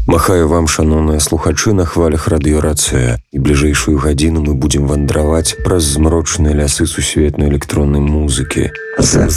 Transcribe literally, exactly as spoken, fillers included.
Махаю вам, шаноўныя слухачы, на хвалях радыёрацыя. І бліжэйшую гадзіну мы будзем вандраваць праз змрочныя лясы сусветнай электроннай музыкі. За